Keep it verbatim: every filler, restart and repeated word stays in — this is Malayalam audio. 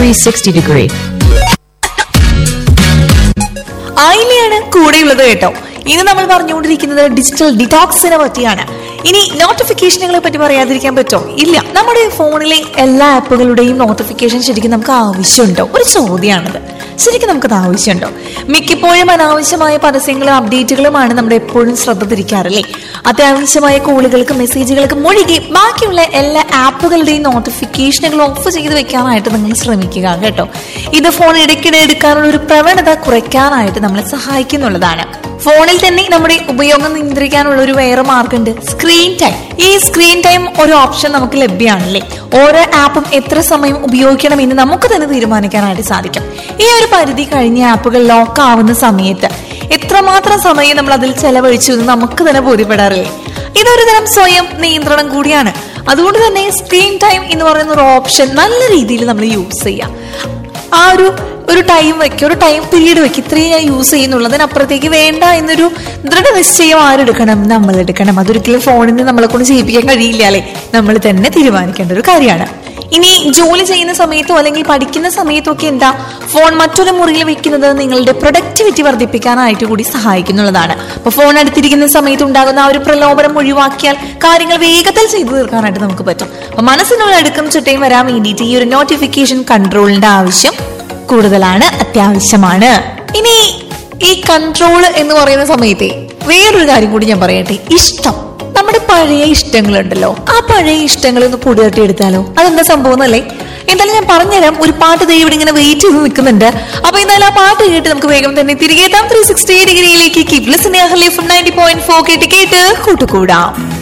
three sixty degree. ആയില്ലയാണ് കൂടെയുള്ളത് കേട്ടോ. ഇനി നമ്മൾ പറഞ്ഞുകൊണ്ടിരിക്കുന്നത് ഡിജിറ്റൽ ഡിറ്റോക്സിനെ പറ്റിയാണ്. ഇനി നോട്ടിഫിക്കേഷനുകളെ പറ്റി പറയാതിരിക്കാൻ പറ്റോ? ഇല്ല. നമ്മുടെ ഫോണിലെ എല്ലാ ആപ്പുകളുടെയും നോട്ടിഫിക്കേഷൻ ശരിക്കും നമുക്ക് ആവശ്യമുണ്ടോ? ഒരു ചോദ്യമാണത്. ശരിക്കും നമുക്കത് ആവശ്യമുണ്ടോ? മിക്കപ്പോഴും അനാവശ്യമായ പരസ്യങ്ങളും അപ്ഡേറ്റുകളുമാണ് നമ്മുടെ എപ്പോഴും ശ്രദ്ധ തിരിക്കാറില്ലേ? അത്യാവശ്യമായ കോളുകൾക്കും മെസ്സേജുകൾക്കും ഒഴികെ ബാക്കിയുള്ള എല്ലാ ആപ്പുകളുടെയും നോട്ടിഫിക്കേഷനുകൾ ഓഫ് ചെയ്ത് വെക്കാനായിട്ട് നിങ്ങൾ ശ്രമിക്കുക കേട്ടോ. ഇത് ഫോൺ ഇടയ്ക്കിടെ എടുക്കാനുള്ള ഒരു പ്രവണത കുറയ്ക്കാനായിട്ട് നമ്മളെ സഹായിക്കുന്നുള്ളതാണ്. ഫോണിൽ തന്നെ നമ്മുടെ ഉപയോഗം നിയന്ത്രിക്കാനുള്ള ഒരു വേറെ മാർഗമുണ്ട്, സ്ക്രീൻ ടൈം. ഈ സ്ക്രീൻ ടൈം ഒരു ഓപ്ഷൻ നമുക്ക് ലഭ്യമാണല്ലേ. ഓരോ ആപ്പും എത്ര സമയം ഉപയോഗിക്കണം എന്ന് നമുക്ക് തന്നെ തീരുമാനിക്കാനായിട്ട് സാധിക്കും. ഈ ഒരു പരിധി കഴിഞ്ഞ ആപ്പുകൾ ലോക്ക് ആവുന്ന സമയത്ത് എത്രമാത്രം സമയം നമ്മൾ അതിൽ ചെലവഴിച്ചു എന്ന് നമുക്ക് തന്നെ ബോധ്യപ്പെടാറില്ലേ? ഇതൊരു തരം സ്വയം നിയന്ത്രണം കൂടിയാണ്. അതുകൊണ്ട് തന്നെ സ്ക്രീൻ ടൈം എന്ന് പറയുന്ന ഒരു ഓപ്ഷൻ നല്ല രീതിയിൽ നമ്മൾ യൂസ് ചെയ്യാം. ആ ഒരു ഒരു ടൈം വെക്കുക, ഒരു ടൈം പീരീഡ് വെക്കുക, ഇത്രയും ഞാൻ യൂസ് ചെയ്യുന്നുള്ളതിനപ്പുറത്തേക്ക് വേണ്ട എന്നൊരു ദൃഢനിശ്ചയം ആരെടുക്കണം? നമ്മൾ എടുക്കണം. അതൊരിക്കലും ഫോണിൽ നിന്ന് നമ്മളെ കൊണ്ട് ചെയ്യിപ്പിക്കാൻ കഴിയില്ല അല്ലെ? നമ്മൾ തന്നെ തീരുമാനിക്കേണ്ട ഒരു കാര്യമാണ്. ഇനി ജോലി ചെയ്യുന്ന സമയത്തോ അല്ലെങ്കിൽ പഠിക്കുന്ന സമയത്തോ ഒക്കെ എന്താ ഫോൺ മറ്റൊരു മുറിയിൽ വെക്കുന്നത് നിങ്ങളുടെ പ്രൊഡക്ടിവിറ്റി വർദ്ധിപ്പിക്കാനായിട്ട് കൂടി സഹായിക്കുന്നുള്ളതാണ്. അപ്പൊ ഫോൺ അടുത്തിരിക്കുന്ന സമയത്ത് ഉണ്ടാകുന്ന ആ ഒരു പ്രലോഭനം ഒഴിവാക്കിയാൽ കാര്യങ്ങൾ വേഗത്തിൽ ചെയ്തു തീർക്കാനായിട്ട് നമുക്ക് പറ്റും. അപ്പൊ മനസ്സിനുള്ള അടുക്കും ചിട്ടയും വരാൻ വേണ്ടിയിട്ട് ഈ ഒരു നോട്ടിഫിക്കേഷൻ കൺട്രോളിന്റെ ആവശ്യം കൂടുതലാണ്, അത്യാവശ്യമാണ്. ഇനി ഈ കൺട്രോൾ എന്ന് പറയുന്ന സമയത്തെ വേറൊരു കാര്യം കൂടി ഞാൻ പറയട്ടെ. ഇഷ്ടം, നമ്മുടെ പഴയ ഇഷ്ടങ്ങളുണ്ടല്ലോ, ആ പഴയ ഇഷ്ടങ്ങൾ ഒന്ന് പൊടിതട്ടി എടുത്താലോ? അതെന്താ സംഭവം എന്നല്ലേ? എന്തായാലും ഞാൻ പറഞ്ഞുതരാം. ഒരു പാട്ട് ദേ ഇവിടെ ഇങ്ങനെ വെയിറ്റ് ചെയ്ത് നിൽക്കുന്നുണ്ട്. അപ്പൊ എന്തായാലും ആ പാട്ട് കേട്ട് നമുക്ക് വേഗം തന്നെ തിരികെ എത്താം three sixty ഡിഗ്രിയിലേക്ക്. Keep listening Ahalya F M ninety point four കേട്ട് കേട്ട് കൂട്ടുകൂടാം.